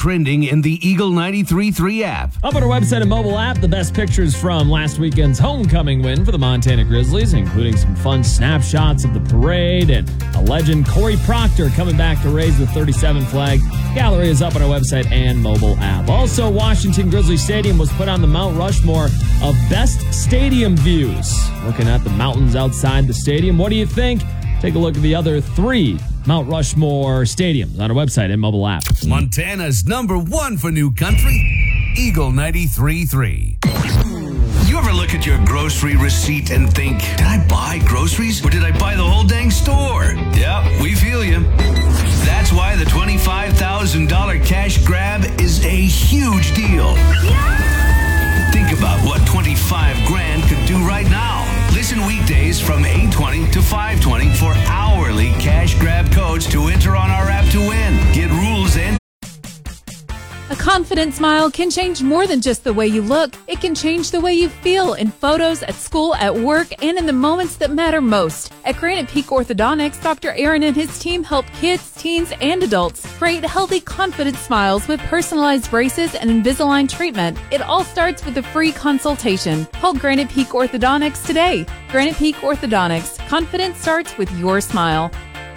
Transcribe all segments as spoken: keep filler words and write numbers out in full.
trending in the Eagle ninety-three point three app. Up on our website and mobile app, the best pictures from last weekend's homecoming win for the Montana Grizzlies, including some fun snapshots of the parade and a legend, Corey Proctor, coming back to raise the thirty-seven flag. Gallery is up on our website and mobile app. Also, Washington Grizzly Stadium was put on the Mount Rushmore of best stadium views. Looking at the mountains outside the stadium, what do you think? Take a look at the other three Mount Rushmore stadiums on our website and mobile app. Montana's number one for new country, Eagle ninety-three point three. You ever look at your grocery receipt and think, did I buy groceries or did I buy the whole dang store? Yep, we feel you. That's why the twenty-five thousand dollars cash grab is a huge deal. Yeah! Think about what twenty-five grand could do right now. Listen weekdays from eight twenty to five twenty for hourly cash grab codes to enter on our app to win. Get rules and A confident smile can change more than just the way you look. It can change the way you feel in photos, at school, at work, and in the moments that matter most. At Granite Peak Orthodontics, Doctor Aaron and his team help kids, teens, and adults create healthy, confident smiles with personalized braces and Invisalign treatment. It all starts with a free consultation. Call Granite Peak Orthodontics today. Granite Peak Orthodontics. Confidence starts with your smile.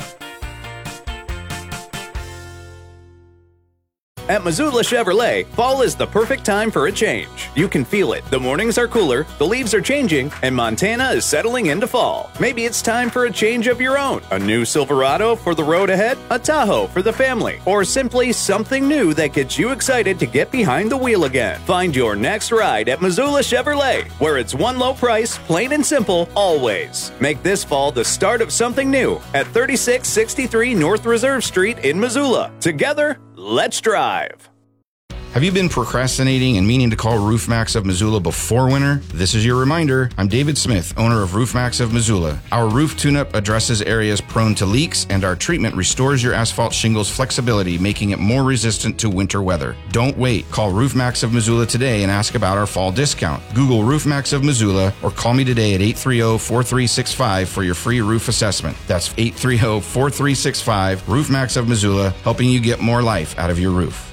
At Missoula Chevrolet, fall is the perfect time for a change. You can feel it. The mornings are cooler, the leaves are changing, and Montana is settling into fall. Maybe it's time for a change of your own. A new Silverado for the road ahead, a Tahoe for the family, or simply something new that gets you excited to get behind the wheel again. Find your next ride at Missoula Chevrolet, where it's one low price, plain and simple, always. Make this fall the start of something new at thirty-six sixty-three North Reserve Street in Missoula. Together, let's drive. Have you been procrastinating and meaning to call RoofMax of Missoula before winter? This is your reminder. I'm David Smith, owner of RoofMax of Missoula. Our roof tune-up addresses areas prone to leaks, and our treatment restores your asphalt shingles flexibility, making it more resistant to winter weather. Don't wait. Call RoofMax of Missoula today and ask about our fall discount. Google RoofMax of Missoula or call me today at eight three zero, four three six five for your free roof assessment. That's eight three zero, four three six five. RoofMax of Missoula, helping you get more life out of your roof.